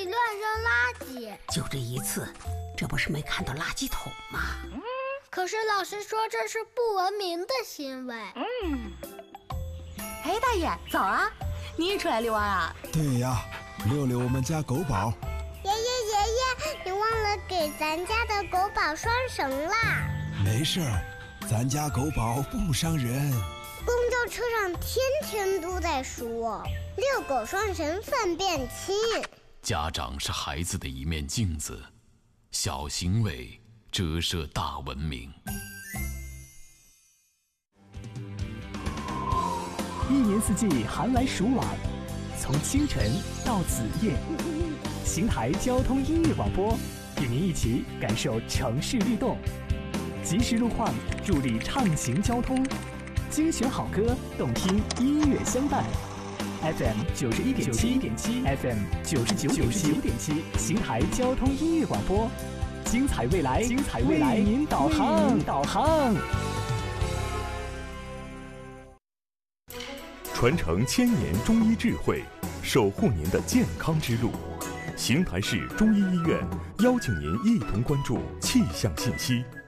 乱扔垃圾。 就这一次，这不是没看到垃圾桶吗？ 可是老师说这是不文明的行为。 哎，大爷，早啊！你也出来遛弯啊？ 对呀，遛遛我们家狗宝。 爷爷，你忘了给咱家的狗宝拴绳啦。 没事儿，咱家狗宝不伤人。 公交车上天天都在说遛狗拴绳粪便轻。 家长是孩子的一面镜子，小行为折射大文明。 一年四季寒来暑往，从清晨到子夜，邢台交通音乐广播与您一起感受城市律动，及时路况助力畅行交通，精选好歌，动听音乐相伴。FM 91.7 FM 99.7，邢台交通音乐广播，精彩未来，为您导航。 传承1000年中医智慧，守护您的健康之路。邢台市中医医院邀请您一同关注气象信息。